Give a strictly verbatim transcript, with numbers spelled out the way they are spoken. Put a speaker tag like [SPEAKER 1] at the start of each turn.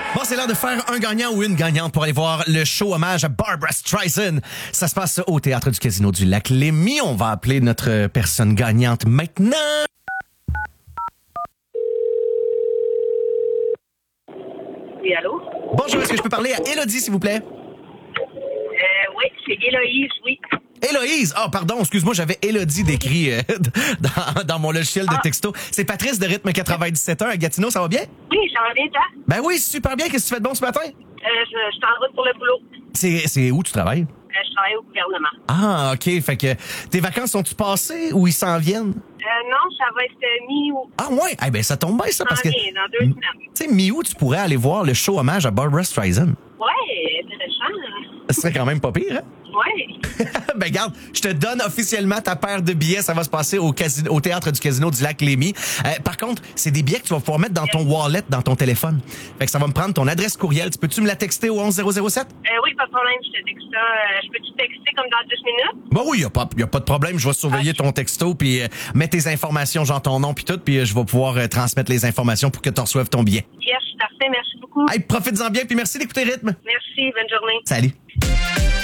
[SPEAKER 1] Bon, c'est l'heure de faire un gagnant ou une gagnante pour aller voir le show hommage à Barbra Streisand. Ça se passe au Théâtre du Casino du Lac-Lémy. On va appeler notre personne gagnante maintenant.
[SPEAKER 2] Oui, allô?
[SPEAKER 1] Bonjour, est-ce que je peux parler à Élodie, s'il vous plaît?
[SPEAKER 2] Euh, oui, c'est Héloïse, oui.
[SPEAKER 1] Héloïse! Ah, oh, pardon, excuse-moi, j'avais Élodie décrit euh, dans, dans mon logiciel de
[SPEAKER 2] Ah.
[SPEAKER 1] texto. C'est Patrice de Rythme quatre-vingt-dix-sept à Gatineau, ça va bien?
[SPEAKER 2] Oui, ça va bien, toi?
[SPEAKER 1] Ben oui, super bien. Qu'est-ce que tu fais de bon ce matin?
[SPEAKER 2] Euh, je, je suis en route pour le boulot.
[SPEAKER 1] C'est, c'est où tu travailles?
[SPEAKER 2] Euh, je travaille au gouvernement.
[SPEAKER 1] Ah, OK. Fait que tes vacances sont-tu passées ou ils s'en viennent?
[SPEAKER 2] Euh, non, ça va être euh, mi-août.
[SPEAKER 1] Ah ouais? Eh ben ça tombe bien, ça, parce que...
[SPEAKER 2] S'en vient, dans deux
[SPEAKER 1] Tu
[SPEAKER 2] semaines.
[SPEAKER 1] sais, mi-août, tu pourrais aller voir le show hommage à Barbra Streisand.
[SPEAKER 2] Ouais, intéressant.
[SPEAKER 1] Ce serait quand même pas pire, hein?
[SPEAKER 2] Ouais.
[SPEAKER 1] Ben garde, je te donne officiellement ta paire de billets. Ça va se passer au, casino, au Théâtre du Casino du Lac-Lémy. Euh, par contre, c'est des billets que tu vas pouvoir mettre dans ton wallet, dans ton téléphone. Fait que ça va me prendre ton adresse courriel. Tu peux-tu me la texter au onze zéro zéro sept?
[SPEAKER 2] Euh, oui, pas de problème, je te texte ça. Euh, je peux-tu texter comme dans dix minutes?
[SPEAKER 1] Ben oui, y a pas, y a pas de problème. Je vais surveiller ton texto puis euh, mettre tes informations, genre ton nom puis tout, puis euh, je vais pouvoir euh, transmettre les informations pour que tu reçoives ton billet.
[SPEAKER 2] Yes, parfait, merci beaucoup.
[SPEAKER 1] Hey, profites-en bien puis merci d'écouter Rythme.
[SPEAKER 2] Merci, bonne journée.
[SPEAKER 1] Salut.